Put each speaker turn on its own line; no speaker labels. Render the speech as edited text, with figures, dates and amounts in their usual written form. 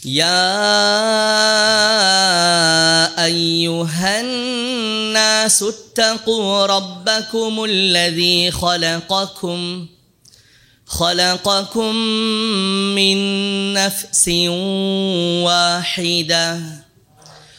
يا أيها الناس اتقوا ربكم الذي خلقكم من نفس واحدة